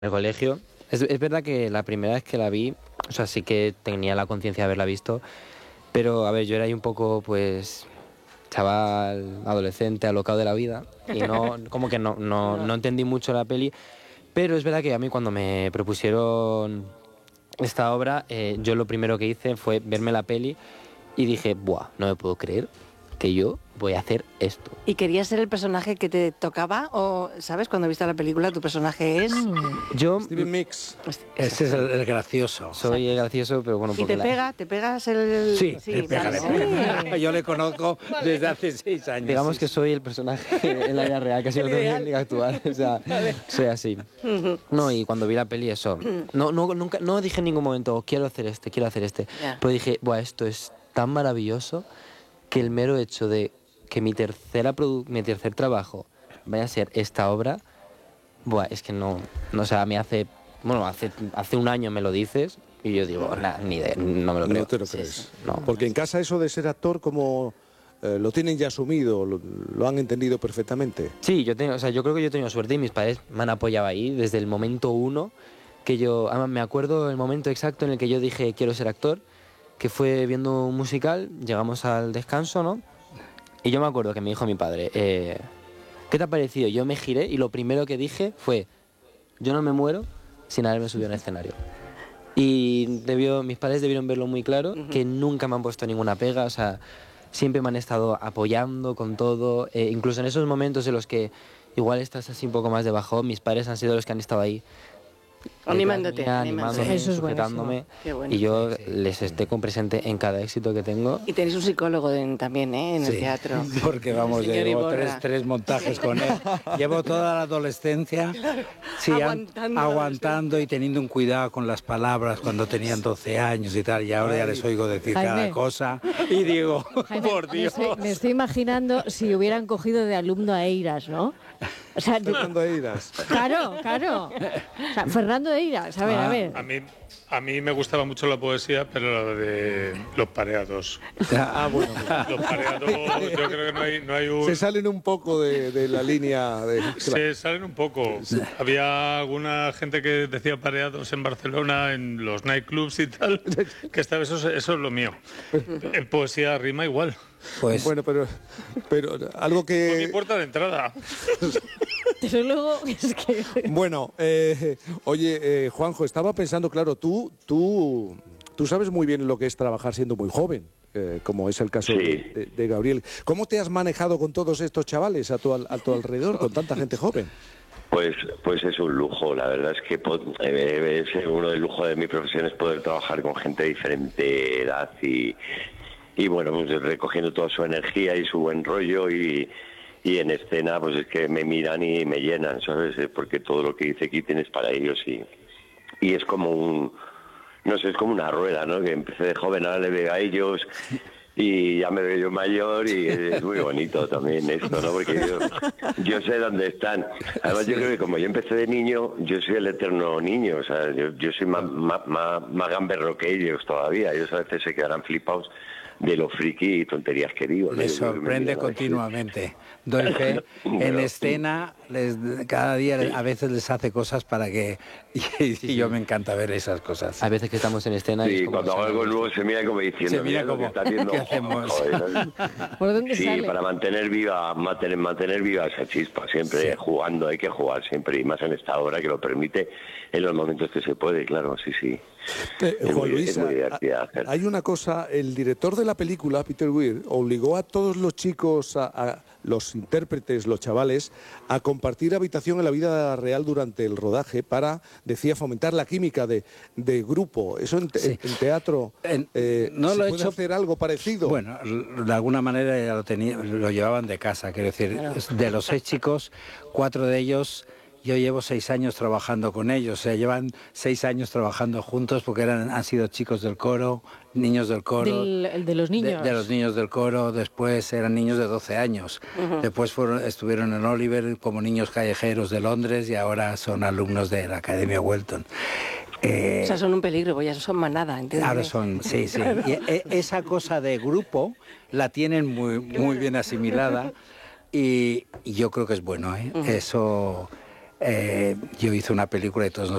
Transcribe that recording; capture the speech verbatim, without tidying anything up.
el colegio. Es, es verdad que la primera vez que la vi, o sea, sí que tenía la conciencia de haberla visto, pero a ver, yo era ahí un poco, pues, chaval, adolescente, alocado de la vida, y no, como que no, no, no entendí mucho la peli, pero es verdad que a mí cuando me propusieron esta obra, eh, yo lo primero que hice fue verme la peli y dije, buah, no me puedo creer que yo voy a hacer esto. ¿Y querías ser el personaje que te tocaba? ¿O, sabes, cuando viste la película, tu personaje es...? Yo... Steven Mix. Ese es el, el gracioso. Soy el gracioso, pero bueno... ¿Y te la... pega? ¿Te pegas el...? Sí, sí le pega, vale. le pega. Yo le conozco desde hace seis años. Digamos sí, que soy el personaje en la vida real, casi no tengo en la vida actual. O sea, soy así. No, y cuando vi la peli, eso... No, no, nunca, no dije en ningún momento, quiero hacer este, quiero hacer este. Yeah. Pero dije, buah, esto es tan maravilloso que el mero hecho de que mi, tercera produ mi tercer trabajo vaya a ser esta obra, buah, es que no, no, o sea, me hace, bueno, hace, hace un año me lo dices y yo digo, nah, ni idea, no me lo creo. No te lo Sí, crees. sí, no. Porque en casa eso de ser actor, como eh, lo tienen ya asumido, lo, lo han entendido perfectamente. Sí, yo, tengo, o sea, yo creo que yo he tenido suerte y mis padres me han apoyado ahí desde el momento uno, que yo, además me acuerdo el momento exacto en el que yo dije quiero ser actor, que fue viendo un musical, llegamos al descanso, ¿no? Y yo me acuerdo que me dijo mi padre, eh, ¿qué te ha parecido? Yo me giré y lo primero que dije fue, yo no me muero sin haberme subido al escenario. Y debió, mis padres debieron verlo muy claro, uh-huh. que nunca me han puesto ninguna pega, o sea, siempre me han estado apoyando con todo, eh, incluso en esos momentos en los que igual estás así un poco más de bajón, mis padres han sido los que han estado ahí. Animándote, mía, animándome, Eso es sujetándome, bueno. y yo Sí, sí. les esté con presente en cada éxito que tengo. Y tenéis un psicólogo de, también, ¿eh? En Sí, el teatro. porque vamos, Señor llevo Iborra. tres, tres montajes con él. Llevo toda la adolescencia sí, Aguantando. aguantando y teniendo un cuidado con las palabras cuando tenían doce años y tal. Y ahora ya les oigo decir Jaime. cada cosa y digo, Jaime, por me Dios. estoy, me estoy imaginando si hubieran cogido de alumno a Eiras, ¿no? O sea, Fernando Eiras. claro, claro. O sea, Fernando Eiras, a ver, Ah, a ver. A mí, a mí me gustaba mucho la poesía, pero la de los pareados. Ah, bueno. Los pareados, yo creo que no hay, no hay un... Se salen un poco de, de la línea de... Se salen un poco. Había alguna gente que decía pareados en Barcelona, en los nightclubs y tal, que estaba, eso, es- eso es lo mío. En poesía rima igual. Pues Bueno, pero, pero algo Por mi que... puerta de entrada. Desde luego, es que... Bueno, eh, oye, eh, Juanjo, estaba pensando, claro, tú, tú, tú sabes muy bien lo que es trabajar siendo muy joven, eh, como es el caso Sí. de, de- de Gabriel. ¿Cómo te has manejado con todos estos chavales a tu, al- a tu alrededor, con tanta gente joven? Pues, pues es un lujo, la verdad es que po- eh, es uno del lujo de mi profesión es poder trabajar con gente de diferente edad y, y bueno, pues recogiendo toda su energía y su buen rollo y, y en escena pues es que me miran y me llenan, ¿sabes? Eh, Porque todo lo que dice Keaton es para ellos y, y es como un, no sé, es como una rueda, ¿no? Que empecé de joven, ahora le veo a ellos y ya me veo yo mayor y es muy bonito también esto, ¿no? Porque yo, yo sé dónde están. Además yo creo que como yo empecé de niño, yo soy el eterno niño, o sea, yo, yo soy más, más, más, más gamberro que ellos todavía. Ellos a veces se quedarán flipados de lo friki y tonterías que digo, ¿no? les Yo creo que me sorprende miran así. continuamente. Doy fe, en Pero- escena, les, cada día a veces les hace cosas para que... Y, y yo me encanta ver esas cosas. Hay veces que estamos en escena y Sí, es como... cuando hago algo nuevo se mira como diciendo, Se mira lo que como, está haciendo. ¿qué hacemos? Joder, ¿Por dónde sí, sale? para mantener viva, mantener, mantener viva esa chispa, siempre Sí. jugando, hay que jugar siempre, y más en esta hora que lo permite, en los momentos que se puede, claro, sí, sí. Eh, Es Juan muy- Luis, es muy a- divertida a- hacer. hay una cosa, el director de la película, Peter Weir, obligó a todos los chicos, a, a los intérpretes, los chavales, a compartir habitación en la vida real durante el rodaje para, decía, fomentar la química de, de grupo. Eso en, te- Sí. en teatro, En- eh, no ¿se lo he puede hecho- hacer algo parecido? Bueno, l- de alguna manera ya lo, tenía, lo llevaban de casa, quiero decir, de los seis chicos, cuatro de ellos, yo llevo seis años trabajando con ellos, o sea, llevan seis años trabajando juntos porque eran, han sido chicos del coro, niños del coro. Del- el de los de- niños. De, los niños del coro, después eran niños de doce años, después fueron, estuvieron en Oliver como niños callejeros de Londres y ahora son alumnos de la Academia Welton. Eh, O sea, son un peligro, pues ya son manada, ¿entiendes? Ahora son, sí, sí. Y e- esa cosa de grupo la tienen muy, muy bien asimilada y, y yo creo que es bueno, ¿eh? Eso eh, yo hice una película y todos nos